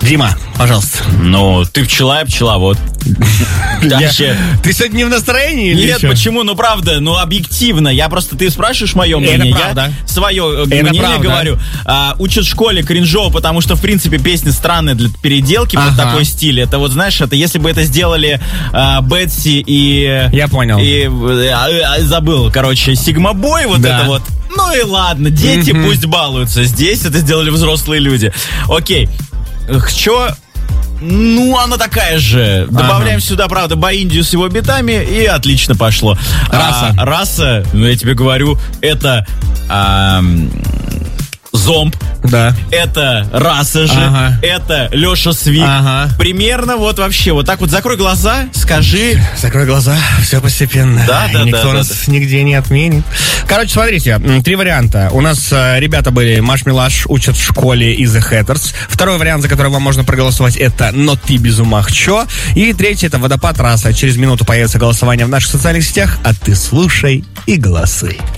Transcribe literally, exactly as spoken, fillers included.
Дима, пожалуйста. Ну, ты пчела, я пчеловод. Я... Ты сегодня не в настроении? Или Нет, что? почему? Ну, правда, ну, объективно. Я просто, ты спрашиваешь мое мнение, Это правда. я свое Это мнение правда. говорю. А, учат в школе кринжово, потому что, в принципе, песни странные для переделки под Ага. такой стиль. Это вот, знаешь, это если бы это сделали а, Бетси и... Я понял. И, а, а, забыл, короче, Sigma Boy, вот Да. это вот. Ну и ладно, дети Мгм. пусть балуются. Здесь это сделали взрослые люди. Окей. Чё? Ну, она такая же. Добавляем сюда, правда, Боиндию с его битами, и отлично пошло. Раса. А, раса, ну, я тебе говорю, это... ам, Зомб. Да. Это Раса же. Ага. Это Леша Свик. Ага. Примерно вот вообще. Вот так вот закрой глаза, скажи... Закрой глаза, все постепенно. Да, да, И никто да, да, нас нигде не отменит. Короче, смотрите, м, три варианта. У нас э, ребята были Маш Милаш, учат в школе и The Hatters. Второй вариант, за который вам можно проголосовать, это «Но ты без ума чё». И третий, это «Водопад Раса». Через минуту появится голосование в наших социальных сетях, а ты слушай и голосуй.